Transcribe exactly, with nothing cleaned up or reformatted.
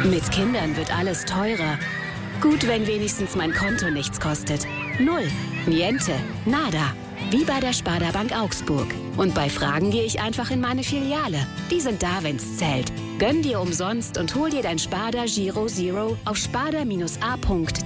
Mit Kindern wird alles teurer. Gut, wenn wenigstens mein Konto nichts kostet. Null. Niente. Nada. Wie bei der Sparda Bank Augsburg. Und bei Fragen gehe ich einfach in meine Filiale. Die sind da, wenn's zählt. Gönn dir umsonst und hol dir dein Sparda Giro Zero auf sparda-a.de.